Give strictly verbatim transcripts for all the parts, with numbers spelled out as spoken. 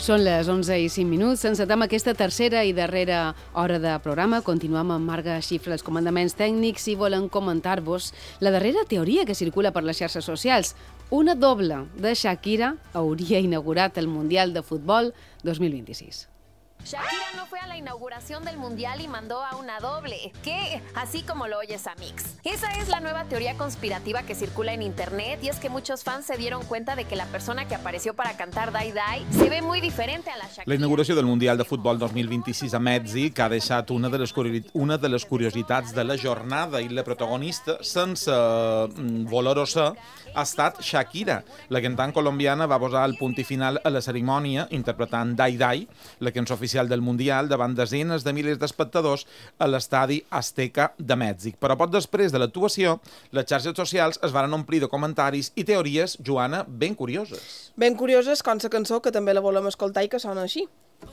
Són les onze i cinc minuts. Encetem aquesta tercera i darrera hora de programa. Continuem amb Marga Xifra, els comandaments tècnics, i volen comentar-vos la darrera teoria que circula per les xarxes socials. Una doble de Shakira hauria inaugurat el Mundial de Futbol dos mil vint-i-sis. Shakira no fue a la inauguración del Mundial y mandó a una doble. ¿Qué? Así como lo oyes, Amix. Esa es la nueva teoría conspirativa que circula en internet, y es que muchos fans se dieron cuenta de que la persona que apareció para cantar Die Die se ve muy diferente a la Shakira. La inauguració del Mundial de Futbol dos mil vint-i-sis a Mèxic ha deixat una de les, una de les curiositats de la jornada, i la protagonista, sense voler-ho ser, ha estat Shakira. La cantant colombiana va posar el punt i final a la cerimònia interpretant Die Die, la cançó oficial del Mundial, davant desenes de milers d'espectadors a l'estadi Azteca de Mèxic. Però poc després de l'actuació, les xarxes socials es van omplir de comentaris i teories, Joana, ben curioses. Ben curioses, com la cançó, que també la volem escoltar i que sona així.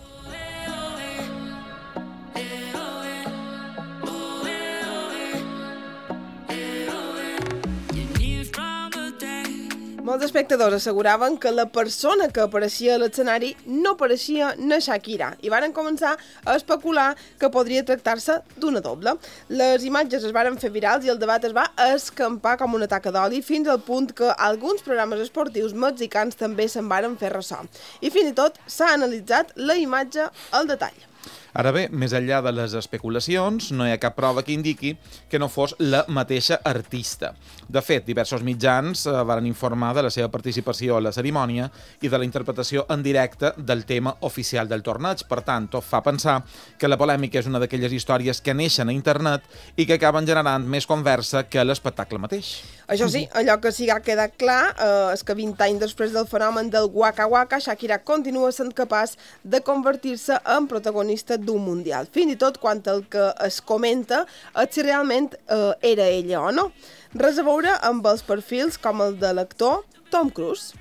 Molts espectadors asseguraven que la persona que apareixia a l'escenari no apareixia na Shakira i varen començar a especular que podria tractar-se d'una doble. Les imatges es varen fer virals i el debat es va escampar com una taca d'oli, fins al punt que alguns programes esportius mexicans també se'n varen fer ressò. I fins i tot s'ha analitzat la imatge al detall. Ara bé, més enllà de les especulacions, no hi ha cap prova que indiqui que no fos la mateixa artista. De fet, diversos mitjans eh, van informar de la seva participació a la cerimònia i de la interpretació en directe del tema oficial del torneig. Per tant, tot fa pensar que la polèmica és una d'aquelles històries que neixen a internet i que acaben generant més conversa que l'espectacle mateix. Això sí, allò que sí que ha quedat clar eh, és que vint anys després del fenomen del Waka Waka, Shakira continua sent capaç de convertir-se en protagonista d'un mundial, fins i tot quan el que es comenta és si realment eh, era ella o no. Res a veure amb els perfils com el de l'actor Tom Cruise.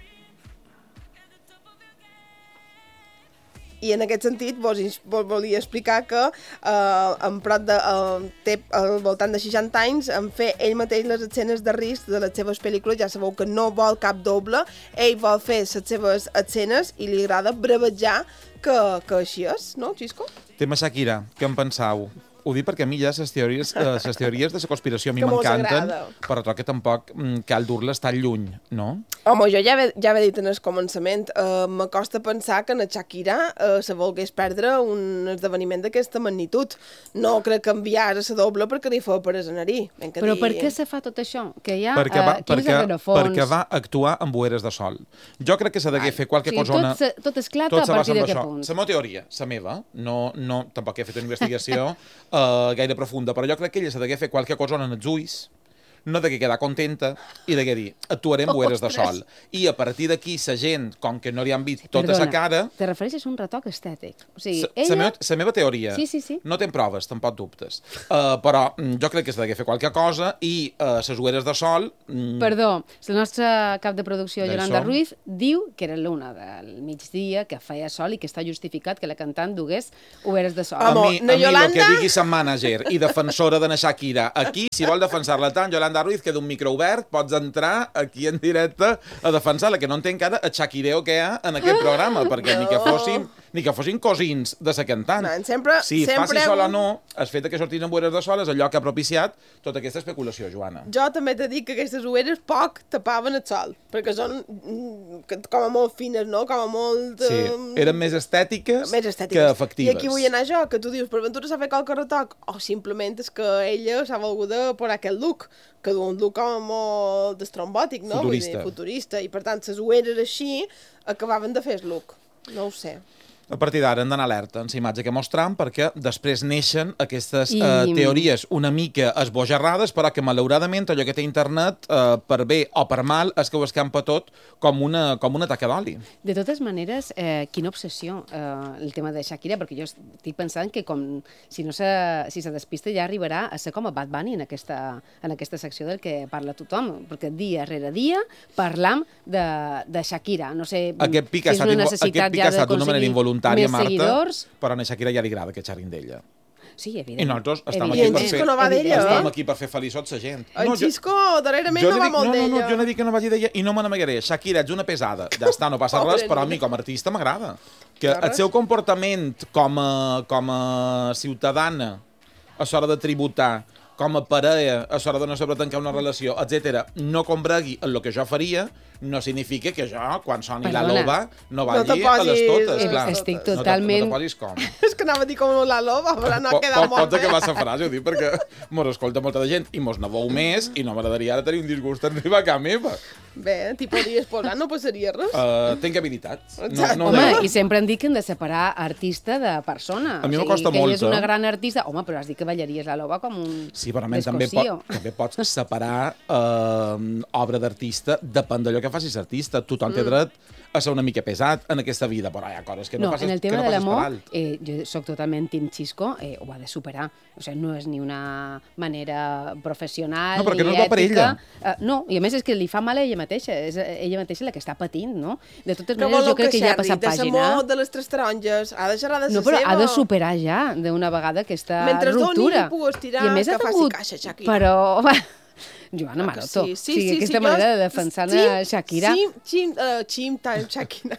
I en aquest sentit vos, vos volia explicar que eh, en prop de, eh, té al voltant de seixanta anys, en fer ell mateix les escenes de risc de les seves pel·lícules. Ja sabeu que no vol cap doble, ell vol fer les seves escenes i li agrada bravejar que, que així és, no, Xisco? Tema Shakira, què en pensau? Ho dic perquè a mi ja les teories, eh, les teories de la conspiració a mi m'encanten, però troc que tampoc mm, cal dur-les tan lluny, no? Home, jo ja he, ja he dit en el començament, eh, m'acosta pensar que en Shakira eh, se volgués perdre un esdeveniment d'aquesta magnitud. No crec que enviar a la doble perquè li fa per escenarí. Però per què se fa tot això? Que hi ha perquè va, uh, quins perquè, rerefons? perquè va actuar amb boeres de sol. Jo crec que s'ha d'haver fet qualque o sigui, cosona... Tot, tot esclata tot a partir d'aquest punt. La meva teoria, la meva, no, no, tampoc he fet una investigació uh, gaire profunda, però jo crec que ella s'ha d'haver fet qualque cosona en els ulls, no de que quedar contenta i de que dir, actuarem boeres de sol. I a partir d'aquí, la gent, com que no li han vist tota la cara... Te refereixes a un retoc estètic? O sigui, sa, ella... La meva, la meva teoria, sí, sí, sí. No ten proves, tampoc dubtes, uh, però jo crec que s'ha d'haver fet qualque cosa i les uh, boeres de sol... Mm, Perdó, la nostra cap de producció, Yolanda som. Ruiz, diu que era l'una del migdia, que feia sol i que està justificat que la cantant dugués boeres de sol. A Amo, mi, no, a mi Yolanda... el que digui sa mànager i defensora de na Shakira aquí, si vol defensar-la tant, Yolanda Ruiz, queda un micro obert, pots entrar aquí en directe a defensar-la, que no entenc ara el Shakireo que hi ha en aquest programa, perquè no. ni que fossin ni que fossin cosins de sa cantant. No, sempre, si sempre... faci sol o no, el fet que sortin en boeres de sol és allò que ha propiciat tota aquesta especulació, Joana. Jo també t'he dit que aquestes ulleres poc tapaven el sol, perquè són com a molt fines, no? Com a molt... Sí, eren més estètiques, més estètiques que efectives. I aquí vull anar jo, que tu dius, per ventura s'ha fet qualque retoc, o simplement és que ella s'ha volgut per aquest look, que du un look com a molt estrombòtic, no? Futurista. Vull dir, futurista. I per tant, les ulleres així acabaven de fer el look. No ho sé. A partir d'ara hem d'anar alerta en la imatge que mostram, perquè després neixen aquestes I... eh, teories una mica esbojarrades, però que malauradament allò que té internet, eh, per bé o per mal, és que ho escampa tot com una, com una taca d'oli. De totes maneres, eh, quina obsessió eh, el tema de Shakira, perquè jo estic pensant que com si no se, si se despista ja arribarà a ser com a Bad Bunny en aquesta, en aquesta secció del que parla tothom, perquè dia rere dia parlam de, de Shakira. No sé aquest pic ha si és una estat, necessitat aquest pic ha ja estat d'una manera involuntària, més Marta, seguidors. però a na Shakira ja li agrada que xerrin d'ella. Sí, evident. I nosaltres estem Evident. aquí I en per Xisco fer... no va d'ella, Estem eh? aquí per fer feliçots la gent. En jo- Xisco darrerament jo no no va dic, molt no, no, no, d'ella. jo no dic que no vagi d'ella i no me n'amagaré. Shakira, ets una pesada. Ja està, no passa Pobre res, però a nena. mi com a artista m'agrada. Que No, el res. seu comportament com a, com a ciutadana a l'hora de tributar, com a parella, a l'hora de no saber tancar una relació, etcètera, no combregui en el que jo faria, no significa que jo, quan soni la Perdona. loba, no No te vagi a les posis- totes, Eh, clar. estic No te- totalment- No te posis com. És que anava a dir com la loba, però no Po- queda po- molt Pots acabar la frase, ho dic, perquè mos escolta molta de gent i mos n'avou més i no m'agradaria ara tenir un disgust en arribar a casa meva. Bé, t'hi podries posar, no passaria res. Uh, tinc habilitats. No, Exacte. no Home, nego. i sempre em dic que hem de separar artista de persona. A mi O sigui, m'acosta que molt, ella és una eh? gran artista. Home, però has dit que ballaries la loba com un Sí, però almenys també, pot, descosío. també pots separar eh, obra d'artista, depèn d'allò que facis artista. Tothom té dret a ser una mica pesat en aquesta vida, però hi ha coses que no, No, passes, en el tema que no de passes per l'amor, alt. eh, jo soc totalment Team Xisco, eh, ho ha de superar. O sigui, no és ni una manera professional No, perquè ni no és bo per ètica. Eh, no, i a més és que li fa mal a ella mateixa, és ella mateixa la que està patint, no? De totes Que maneres, jo voleu crec que ja ha xerri passat de pàgina. l'amor de les tres taronges, ha de xerrar de No, la però seva. ha de superar ja d'una vegada aquesta Mentre doni, ruptura. pugues tirar, I a més que ha faci tingut... caixa, Shakira. Però... Joana Ah, que Maroto. sí, sí, o sigui, sí, aquesta sí, manera jo- de defensar Chim- a Shakira... Chim, chim, uh, chim time, Shakira.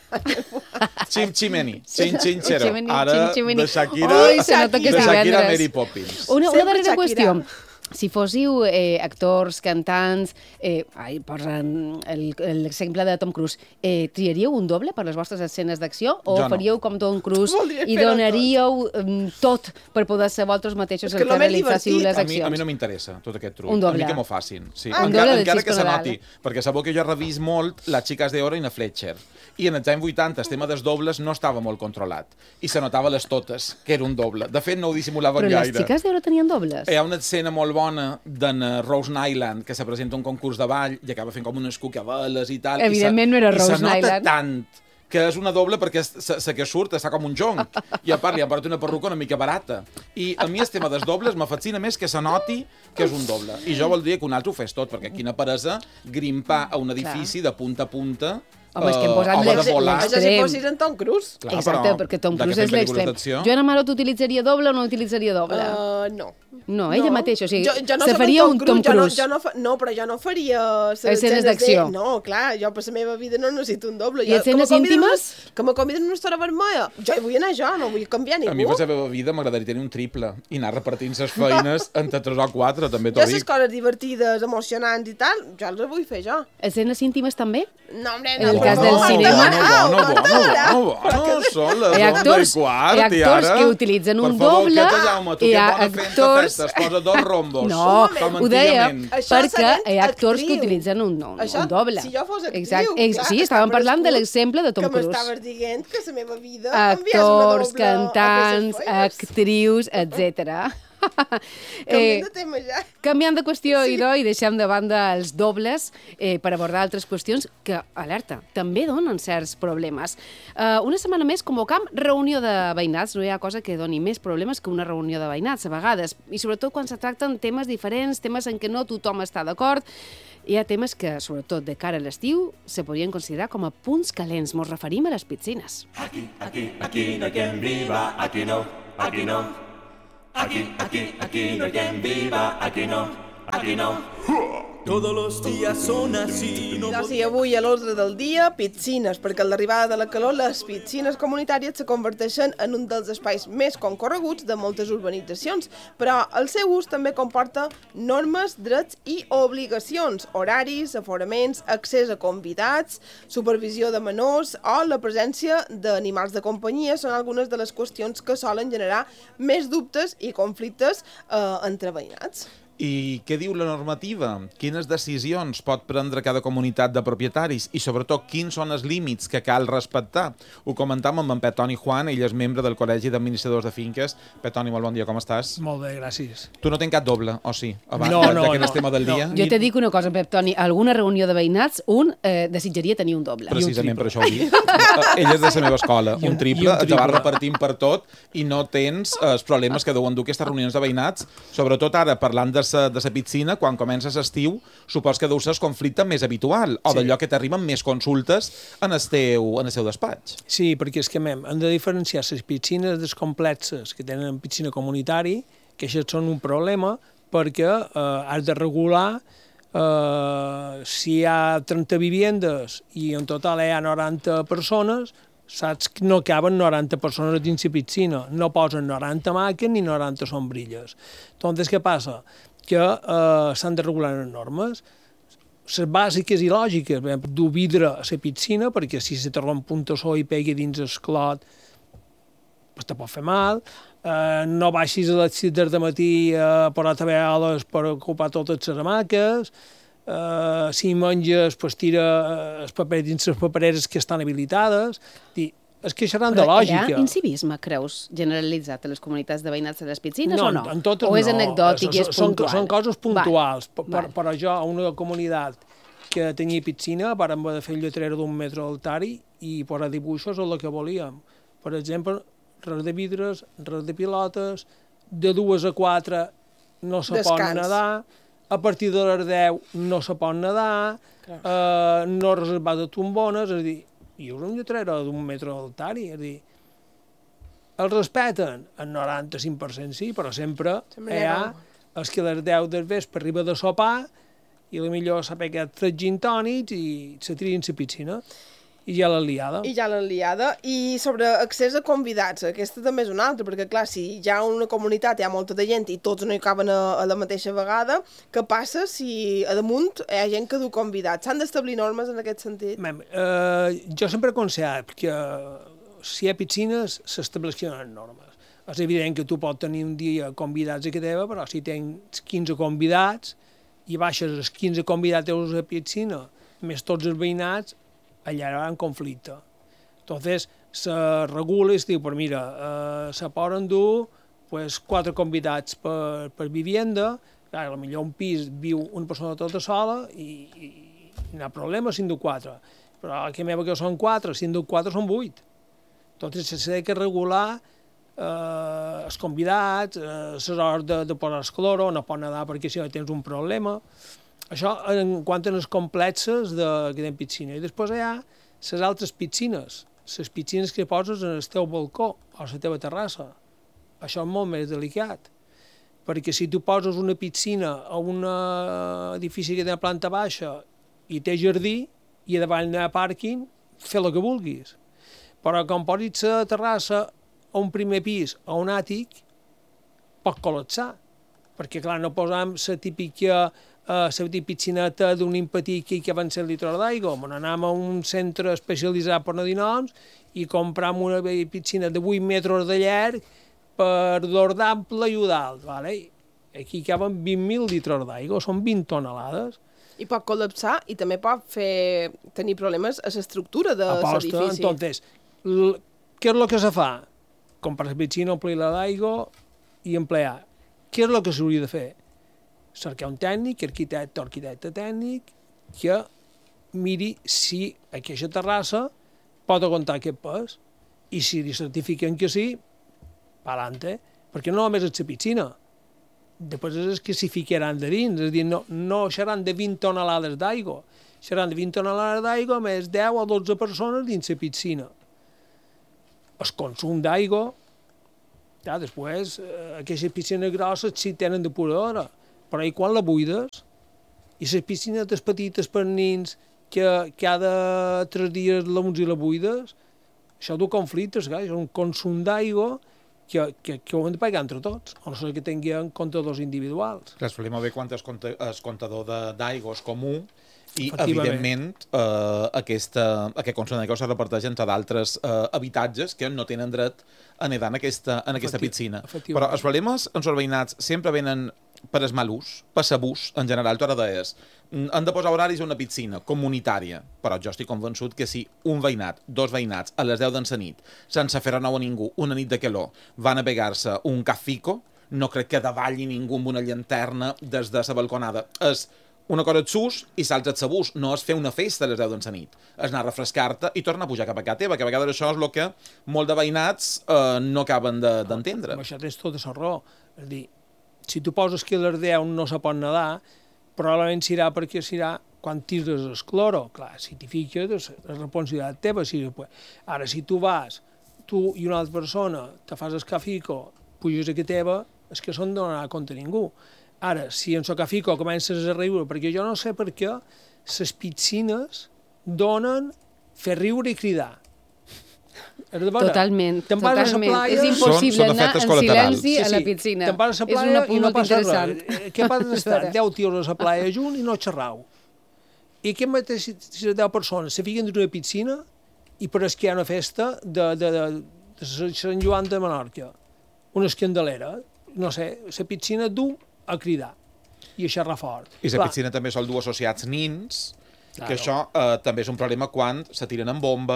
Chim Chimeni, Chin Chinchero. Chimeni, Ara, chin, chimeni. de Shakira, Ui, se nota que de és Shakira a divendres. Mary Poppins. Una, una Sempre darrera Shakira. qüestió. Si fóssiu eh, actors, cantants, eh, ai, posen el- l'exemple de Tom Cruise, eh, triaríeu un doble per les vostres escenes d'acció o Jo no. faríeu com Tom Cruise Voldria i fer-ho donaríeu um, tot per poder ser vosaltres mateixos És el que que lo més realitzàssiu divertit. les A mi, accions? a mi no m'interessa tot aquest truc. Un doble. A mi que m'ho facin. Sí. Ah, un encara doble de encara Xisco que se Nadal. noti. Perquè sabeu que jo revís molt Les xiques d'oro i na Fletcher. I en els anys vuitanta el tema dels dobles no estava molt controlat. I se notava les totes, que era un doble. De fet, no ho dissimulaven Però gaire. les xiques d'euro tenien dobles? Hi ha una escena molt bona d'en eh, Rose Nyland, que se presenta a un concurs de ball i acaba fent com unes cucaveles i tal. Evidentment i se, no era i Rose se nota Nyland. tant que és una doble perquè la que surt està com un jonc. I a part li han portat una perruca una mica barata. I a mi el tema dels dobles me fascina més que se noti que és un doble. I jo voldria que un altre ho fes tot, perquè quina peresa grimpar a un edifici de punta a punta. Home, és que hem eh, posat home de l'ex- volar. l'ex- Això si Extrem. fossis en Tom Cruise. Clar, Exacte, però perquè Tom de que Cruise fem és l'extrem. pel·lícules d'acció. Joana Marot utilitzaria doble o no utilitzaria doble? Uh, no. No, ella mateixa, o sigui, jo, jo no se soc faria en un Tom Tom Cruise. Cruise. Jo no, jo no, fa, no, però jo no faria les Escenes de- d'acció. No, clar, jo per la meva vida no necessito un doble. I Jo, escenes que me conviden íntimes? Una, que me conviden a una història vermella. Jo hi vull anar jo, no vull canviar ningú. A mi, per la meva vida, m'agradaria tenir un triple i anar repartint les feines entre tres o quatre, també t'ho Jo les dic. coses divertides, emocionants i tal, jo les vull fer jo. Escenes íntimes també? No, hombre, En no. el cas no, del no, cinema- no, Bueno, no, bueno, no, bueno, bueno, són les Hi ha onze actors- i quart, hi ha i actors ara... que utilitzen un per favor, doble, quieta, Jaume, tu hi que ha bona fent actors- festes, posa dos rombos, No, com ho deia antigament. Això perquè serent hi ha actors que actriu. utilitzen un, un, Això, un doble. si jo fos actriu, Exacte. clar, Sí, està estàvem parlant de merescut l'exemple de Tom que Cruise. m'estaves dient que la meva vida canviés una Actors, doble a fer cantants, ses feines. actrius, etcètera. Canviem de tema ja. Canviant de qüestió, Sí. idò, i deixem de banda els dobles eh, per abordar altres qüestions que, alerta, també donen certs problemes. Uh, una setmana més convocam reunió de veïnats. No hi ha cosa que doni més problemes que una reunió de veïnats, a vegades. I sobretot quan se tracten temes diferents, temes en què no tothom està d'acord. Hi ha temes que, sobretot de cara a l'estiu, se podrien considerar com a punts calents. Mos referim a les piscines. Aquí, aquí, aquí no hay quien viva, aquí no, aquí no. Aquí, aquí, aquí no hay quien viva, aquí no, aquí no. Todos los días son así, no Ja sí, avui a l'ordre del dia, piscines, perquè amb l'arribada de la calor les piscines comunitàries se converteixen en un dels espais més concorreguts de moltes urbanitzacions, però el seu ús també comporta normes, drets i obligacions, horaris, aforaments, accés a convidats, supervisió de menors o la presència d'animals de companyia són algunes de les qüestions que solen generar més dubtes i conflictes eh, entre veïnats. I què diu la normativa? Quines decisions pot prendre cada comunitat de propietaris? I sobretot, quins són els límits que cal respectar? Ho comentàvem amb en Petoni Juan, ell és membre del Col·legi d'Administradors de Finques. Petoni, molt bon dia, com estàs? Molt bé, gràcies. Tu no tens cap doble, o sí? Abans, No, ja- no, ja que no, és tema del no. dia. Jo te dic una cosa, Pep Toni, a alguna reunió de veïnats, un eh, desitjaria tenir un doble. Precisament per això ho dic. Eh, Ell és de la meva escola. I un- Un triple, i un et va triple. repartint per tot i no tens eh, els problemes que deuen dur aquestes reunions de veïnats, sobretot ara parlant de la de sa piscina, quan comença l'estiu, supos que deu ser el conflicte més habitual, o Sí. d'allò que t'arriben més consultes en el teu, en el seu despatx. Sí, perquè és que mem, hem de diferenciar les piscines descomplexes que tenen piscina comunitari, que això són un problema, perquè eh, has de regular eh, si hi ha trenta viviendes i en total hi ha noranta persones, saps que no caben noranta persones dins la piscina, no posen noranta màquines ni noranta sombrilles. Entonces, què passa? Que eh, s'han de regular les normes, les bàsiques i lògiques, dur vidre a la piscina, perquè si se te romp un tassó i pegui dins el clot, pues te pot fer mal. Eh, no baixis a les sis del matí a posar-te veles per ocupar totes les hamaques. Eh, si menges, pues tira els papers dins les papereres que estan habilitades. Dir, és que xerran de Però lògica. hi ha incivisme, creus, generalitzat a les comunitats de veïnats de les piscines no, o no? En totes o és no. anecdòtic i és són, puntual? Són coses puntuals. Val. Per, Val. però jo, a una comunitat que tenia piscina, vàrem haver de fer el lletrero d'un metre d'altari i posar dibuixos a la que volíem. Per exemple, res de vidres, res de pilotes, de dues a quatre no se pot Descans. nedar, a partir de les deu no se pot nedar, eh, no reservar de tombones, és a dir, i és un lletrero d'un metre d'altari, és a dir, el respecten? El noranta-cinc per cent sí, però sempre, Sempre hi hi ha ha els que a les deu del vespre arriba de sopar i potser s'ha pegat tres gin tònics i se trien la piscina i ja l'ha liada. I ja l'han liada. I sobre accés a convidats, aquesta també és una altra, perquè clar, si ja en una comunitat hi ha molta de gent i tots no hi caben a, a la mateixa vegada, què passa si a damunt hi ha gent que du convidats? S'han d'establir normes en aquest sentit? Mem, eh, jo sempre he aconsellat que si hi ha piscines s'estableixen normes. És evident que tu pots tenir un dia convidats a que teva, però si tens quinze convidats i baixes els quinze convidats teus a la piscina, més tots els veïnats, allà hi ha un conflicte. Entonces, se regula i es diu, però mira, eh, se poden dur pues, quatre convidats per, per vivienda, clar, potser un pis viu una persona tota sola i, i, i no hi ha problema si en du quatre. Però aquí meva que són quatre, si en du quatre són vuit. Entonces, s'ha de regular eh, els convidats, eh, les hores de, de posar el cloro, no pot nedar perquè si no tens un problema. Això en quant a les complexes de, que tenen piscina. I després hi ha les altres piscines, les piscines que poses en el teu balcó o a la teva terrassa. Això és molt més delicat, perquè si tu poses una piscina a un edifici que té planta baixa i té jardí i a davall no hi ha pàrquing, fer el que vulguis. Però quan posis la terrassa a un primer pis o un àtic, pot col·lapsar, perquè clar, no posam la típica eh, la típica piscineta d'un impetit que, que van ser litres d'aigua, on anàvem a un centre especialitzat per no dir noms i compram una piscina de vuit metres de llarg per dos d'ample i un d'alt, vale? Aquí caben vint mil litres d'aigua, són vint tonelades. I pot col·lapsar i també pot fer tenir problemes a l'estructura de Aposta, l'edifici. entonces, l- què és el que se fa? Comprar la piscina, omplir-la d'aigua i emplear. Què és el que s'hauria de fer? Cercar un tècnic, arquitecte o arquitecte tècnic, que miri si aquesta terrassa pot aguantar aquest pes i si li certifiquen que sí, pa'lante, perquè no només és la piscina, després és que s'hi ficaran de dins, és a dir, no, no seran de vint tonelades d'aigua, seran de vint tonelades d'aigua més deu o dotze persones dins la piscina. El consum d'aigua, ja, després, eh, aquestes piscines grosses sí tenen depuradora, però i quan la buides? I les piscinetes petites per nins que cada tres dies l'uns i la buides, això du conflictes, clar, és un consum d'aigua que, que, que ho hem de pagar entre tots, a no ser que tinguin comptadors individuals. Clar, es problema ve quan el compte- el comptador de- d'aigua és comú i, Efectivament. evidentment, eh, aquesta, aquest consum d'aigua se reparteix entre d'altres eh, habitatges que no tenen dret a nedar en aquesta, en aquesta Efecti- piscina. efectivament. Però els problemes en els veïnats sempre venen per el mal ús, per l'abús, en general, tu ara deies, mm, han de posar horaris a una piscina comunitària, però jo estic convençut que si un veïnat, dos veïnats, a les deu de la nit, sense fer renou a ningú, una nit de calor, van a pegar-se un cafico, no crec que davalli ningú amb una llanterna des de la balconada. És una cosa és ús i l'altra és abús. No és fer una festa a les deu de la nit. És anar a refrescar-te i tornar a pujar cap a casa teva, que a vegades això és el que molt de veïnats eh, no acaben de- d'entendre. Amb això tens tota la raó. És a dir, si tu poses que a les deu no se pot nedar, probablement serà perquè serà quan tires el cloro. Clar, si t'hi fiques, és la responsabilitat teva. Si ara, si tu vas, tu i una altra persona, te fas el cafico, puges a que teva, és que són no donarà compte ningú. Ara, si en el cafico comences a riure, perquè jo no sé per què les piscines donen fer riure i cridar. Totalment, te'n vas totalment. A la playa, és impossible són, són anar en silenci sí, a la sí. piscina. Te'n vas a la playa és una i no passa interessant. res. Què poden estar deu tios a la playa junt i no xerrau? I aquest mateix, si les deu persones se fiquen d'una piscina i per esquiar una festa de, de, de, de Sant Joan de Menorca, una escandalera, no sé, la piscina du a cridar i a xerrar fort. I la piscina també sol dur associats nins, Claro. que això eh, també és un problema quan se tiren amb bomba,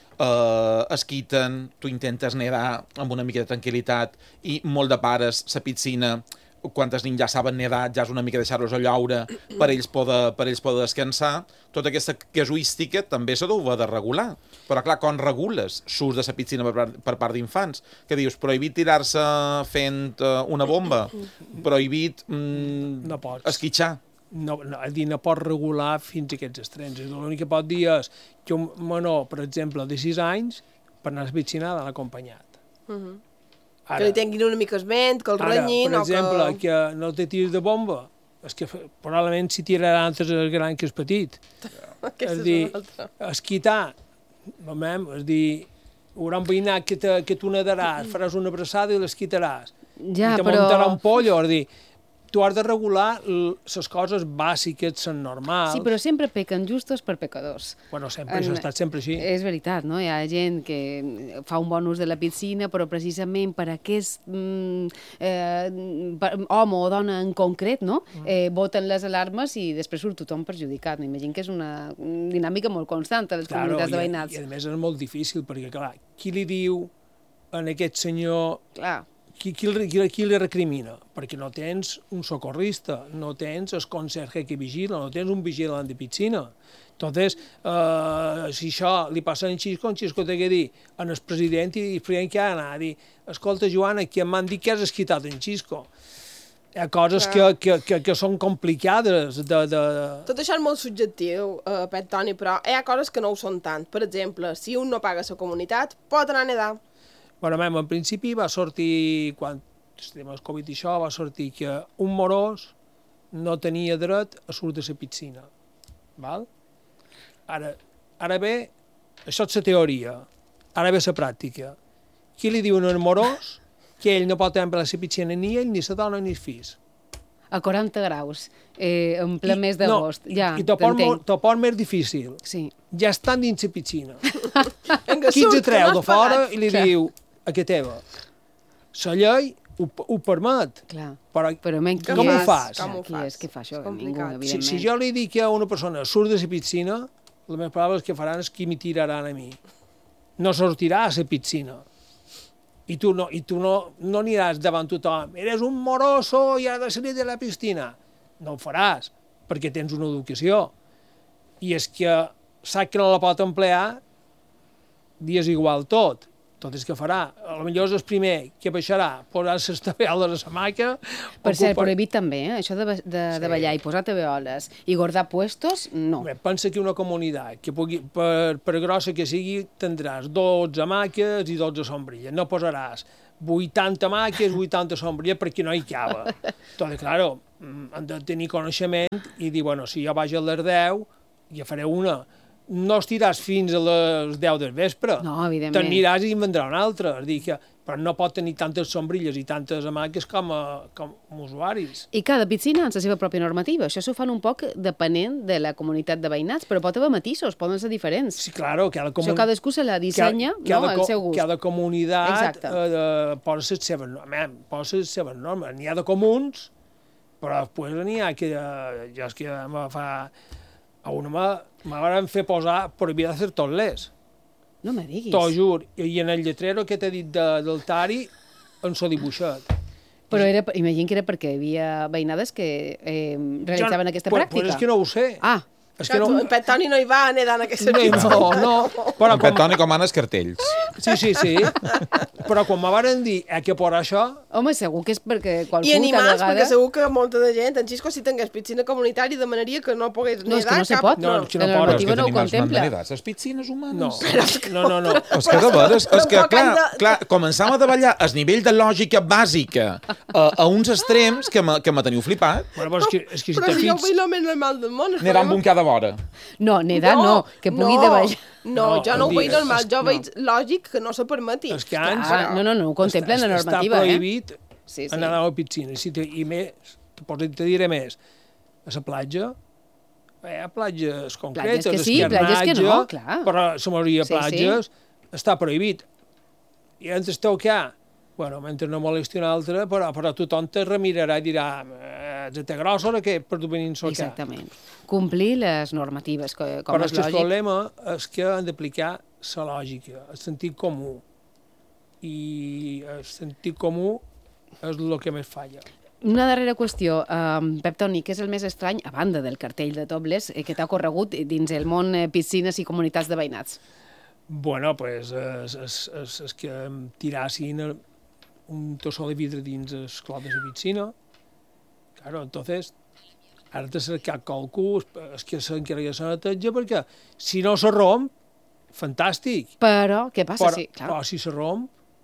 eh, es quiten, tu intentes nedar amb una mica de tranquil·litat i molt de pares, la piscina, quan els nins ja saben nedar, ja és una mica deixar-los a lloure per ells poder, per ells poder descansar. Tota aquesta casuística també s'ha de regular. Però, clar, quan regules surts de la piscina per, per part d'infants, que dius, prohibit tirar-se fent uh, una bomba, prohibit mm, no pots. esquitxar. No, no, és dir, no pot regular fins a aquests extrems. L'únic que pot dir és que un menor, per exemple, de sis anys, per anar a la piscina l'han acompanyat. Uh -huh. Ara, que li tinguin una mica esment, que el ara, renyin per o exemple, que... que no té tirs de bomba, és que probablement si tiraran antes el gran que és petit. Aquesta és dir, és l'altra. esquitar, mamem, és dir, hauran veïnat que, te, que tu nedaràs, faràs una abraçada i l'esquitaràs. Ja, I te però... muntarà un pollo, és dir, tu has de regular les coses bàsiques, són normals. Sí, però sempre pequen justos per pecadors. Bueno, sempre, això ha estat sempre així. És veritat, no? Hi ha gent que fa un bon ús de la piscina, però precisament per aquest mm, eh, per, home o dona en concret, no? Eh, voten les alarmes i després surt tothom perjudicat. M'imagino que és una dinàmica molt constant a les Claro, comunitats de i, veïnats. I a més és molt difícil, perquè, clar, qui li diu a aquest senyor... Clar. Qui, qui, qui, qui li recrimina? Perquè no tens un socorrista, no tens el conserge que vigila, no tens un vigilant de piscina. Entonces, eh, si això li passa a en Xisco, en Xisco té que dir en el president i el que ha d'anar a dir escolta, Joana, que m'han dit que has esquitat en Xisco. Hi ha coses que, que, que, que són complicades de, de... Tot això és molt subjectiu, eh, Pet Toni, però hi ha coses que no ho són tant. Per exemple, si un no paga a la comunitat, pot anar a nedar. Bueno, mem, en principi va sortir, quan estem al Covid i això, va sortir que un morós no tenia dret a sortir de la piscina. Val? Ara, ara bé, això és la teoria, ara ve la pràctica. Qui li diuen al morós que ell no pot entrar a la piscina ni ell, ni la dona, ni els fills? A quaranta graus, eh, en ple mes d'agost. No, ja, i t'ho t'entenc. pon més difícil. Sí. Ja estan dins la piscina. Vinga, Qui surt, et que treu no de has fora pagat. i li Clar. diu a què teva? La llei ho, ho permet. Clar. Però, Però men, qui com ho és? fas? Com ho Qui fas? és que fa això? És Ningú, complicat. si, evidentment. si jo li dic a una persona surt de la piscina, el més probable és que faran és que m'hi tiraran a mi. No sortirà a la piscina. I tu no, i tu no, no aniràs davant tothom. Eres un moroso i has de salir de la piscina. No ho faràs, perquè tens una educació. I és que sap que no la pot emplear, dies igual tot. Tot és que farà. Potser és el primer que baixarà, posar les tabeoles a la màquina... Per cert, ocupar- prohibit també, eh? Això de, de, de Sí. ballar i posar tabeoles i guardar puestos, no. Home, pensa que una comunitat, que pugui, per, per grossa que sigui, tindràs dotze màquies i dotze sombrilles. No posaràs vuitanta màquies, vuitanta sombrilles, perquè no hi cava. Tot, claro, han de tenir coneixement i dir, bueno, si jo vaig a les deu, ja faré una. No estiràs fins a les deu del vespre. No, evidentment. T'aniràs i en vendrà una altra. És dir, que, però no pot tenir tantes sombrilles i tantes hamaques com a, com a usuaris. I cada piscina ha la seva pròpia normativa. Això s'ho fan un poc depenent de la comunitat de veïnats, però pot haver matisos, poden ser diferents. Sí, claro, cada Això comun... cadascú se la dissenya, cada, no?, al co- seu gust. Cada comunitat Exacte. eh, posa les seves normes. Posa les seves normes. N'hi ha de comuns, però després n'hi ha que... Eh, jo és que me fa... A una m'han fer posar prohibir de fer tot les. No me diguis. T'ho jur. I en el lletrero que t'he dit de, del Tari, en s'ho dibuixat. Però era, imagino que era perquè hi havia veïnades que eh, realitzaven aquesta pues, pràctica. Pues és que no ho sé. Ah, és Que que no... En Pet Toni no hi va nedant a aquesta No, piscina. no, no. Però En Pet Toni com han els cartells. Sí, sí, sí. Però quan me varen dir eh, que per això... Home, segur que és perquè qualcú I animals, cada vegada... perquè segur que molta de gent, en Xisco, si tingués piscina comunitària, demanaria que no pogués No, és que nedar no se cap... pot. No, No, és que no la pot. normativa no ho animals no han de contempla. nedar, les piscines humanes. No, no, no. no. És que de veres, és que, Tampoc clar, han de- clar, començam a davallar el nivell de lògica bàsica a, a uns extrems que me, que me teniu flipat. Bueno, però és que, és que si Però te si jo fix... vull el més normal del món. Nedar amb un cada vora. No, nedar no, que pugui no, davallar. No, No, jo no ho em veig digues, normal, és- jo no. veig lògic que no se permeti. És que ans... Ah, no, no, no ho contempla en la normativa, està eh? prohibit Sí, sí. anar a la piscina. Si te, I més, te, pots- te diré més, a la platja, hi ha platges concretes, Platges que sí, platges que no, clar. però la majoria de Sí, sí. platges està prohibit. I entre esteu que ha, bueno, mentre no molesti un altre, però, però tothom te remirarà i dirà eh, ets de grossa o què per tu venir a socar. Exactament. Complir les normatives, co- com Però és és que el lògic. problema és que han d'aplicar la lògica, el sentit comú. I el sentit comú és el que més falla. Una darrera qüestió. Um, Pep Toni, què és el més estrany, a banda del cartell de Topless, eh, que t'ha corregut dins el món eh, piscines i comunitats de veïnats? Bueno, pues és, és, és, és que em tirassin el- un tossó de vidre dins els clot de la piscina. Claro, entonces, ara de cercar qualcú, és que s'encarrega de la neteja, perquè si no se romp, fantàstic. Però, què passa? Però, sí, clar. però si se romp,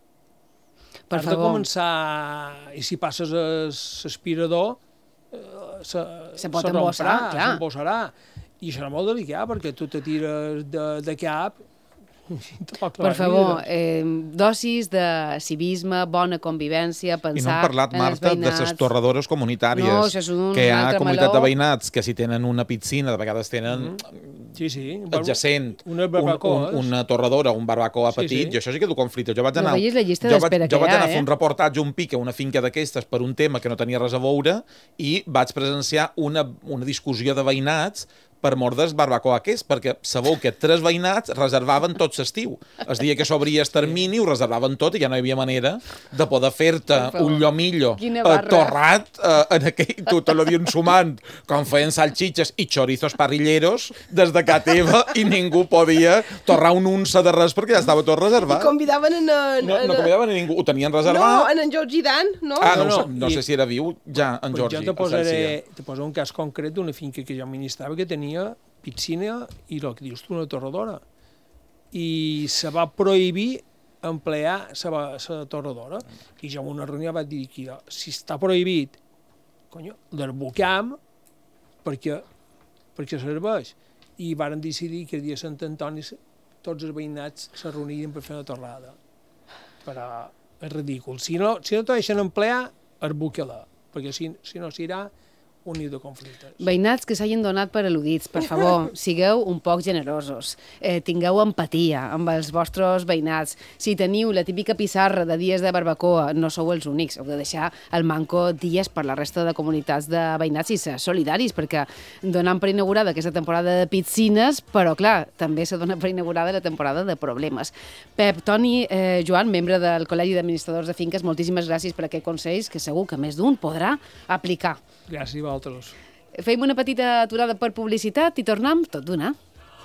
Per has de favor. començar... I si passes l'aspirador, eh, se, Se pot se embossar, romprà, clar. s'embossarà. I això és molt delicat, perquè tu te tires de, de cap... i te pot Per clavar favor, vidre. eh, dosis de civisme, bona convivència, I no pensar hem parlat, en els Marta, de veïnats. les torradores comunitàries. No, això és un que hi ha altre comunitat meló. de veïnats que si tenen una piscina, de vegades tenen Sí, sí. adjacent Unes un, barbacoes. un, una torradora, un barbacoa Sí, petit, sí. i això sí que du conflicte. Jo vaig No anar, veies la llista jo vaig, d'espera que jo vaig hi ha, anar a fer eh? un reportatge, un pic a una finca d'aquestes per un tema que no tenia res a veure i vaig presenciar una, una discussió de veïnats per mort del barbacoa aquest, perquè sabeu que tres veïnats reservaven tot l'estiu. El dia que s'obria el termini ho reservaven tot i ja no hi havia manera de poder fer-te Per favor. un llomillo Quina eh, barra. torrat eh, en aquell, tu te l'havien sumant com feien salchiches i chorizos parrilleros des de casa teva i ningú podia torrar un unça de res perquè ja estava tot I reservat. convidaven en... en No, no convidaven a ningú, ho tenien No, reservat. en en George Dan, no? Ah, no, No, no, no, no i- sé si era viu ja, en Pues Jordi. jo te a posaré, Celsià. te posaré un cas concret d'una finca que jo administrava que tenia piscina i el que dius tu, una torradora. I se va prohibir emplear la torradora. I jo en una reunió vaig dir que si està prohibit, conyo, l'arbocam perquè, perquè serveix. I varen decidir que el dia de Sant Antoni tots els veïnats se reunien per fer una torrada. Però és ridícul. Si no, si no t'ho deixen emplear, arbuca-la, perquè si, si no serà un niu de conflictes. Veïnats que s'hagin donat per al·ludits, per favor, sigueu un poc generosos. Eh, tingueu empatia amb els vostres veïnats. Si teniu la típica pissarra de dies de barbacoa, no sou els únics. Heu de deixar el manco dies per la resta de comunitats de veïnats i ser solidaris, perquè donen per inaugurada aquesta temporada de piscines, però, clar, també se dona per inaugurada la temporada de problemes. Pep, Toni, eh, Joan, membre del Col·legi d'Administradors de Finques, moltíssimes gràcies per aquests consells que segur que més d'un podrà aplicar. Gràcies a vosaltres. Fem una petita aturada per publicitat i tornem tot d'una.